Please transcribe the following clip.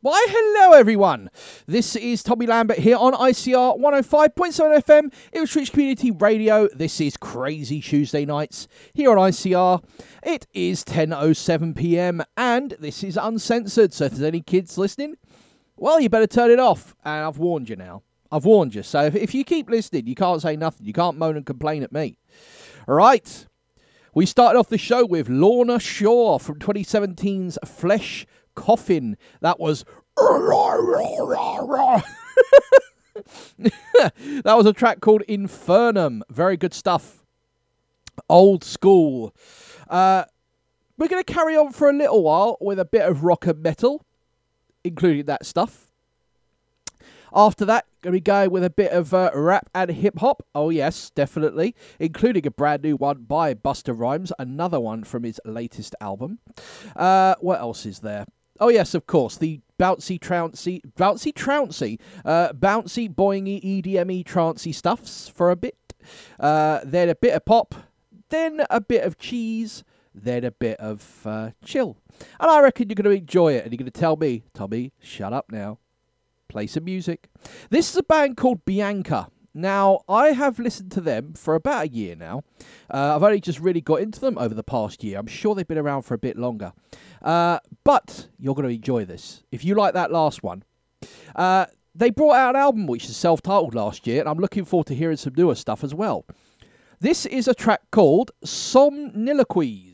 Why, hello everyone. This is Tommy Lambert here on ICR 105.7 FM, Ipswich Community Radio. This is Crazy Tuesday Nights here on ICR. It is 10:07 p.m. and this is uncensored, so if there's any kids listening, well, you better turn it off. And I've warned you now. I've warned you. So if you keep listening, you can't say nothing. You can't moan and complain at me. All right. We started off the show with Lorna Shore from 2017's Flesh Coffin. That was that was a track called Infernum. Very good stuff. Old school. We're going to carry on for a little while with a bit of rock and metal, including that stuff. After that, going to be going with a bit of rap and hip-hop. Oh, yes, definitely. Including a brand new one by Busta Rhymes. Another one from his latest album. What else is there? Oh, yes, of course. The bouncy, boingy, EDM-y, trancey stuffs for a bit. Then a bit of pop. Then a bit of cheese. Then a bit of chill. And I reckon you're going to enjoy it. And you're going to tell me, Tommy, shut up now. Play some music. This is a band called Bianca. Now, I have listened to them for about a year now. I've only just really got into them over the past year. I'm sure they've been around for a bit longer. But you're going to enjoy this. If you like that last one. They brought out an album which is self-titled last year, and I'm looking forward to hearing some newer stuff as well. This is a track called Somniloquies.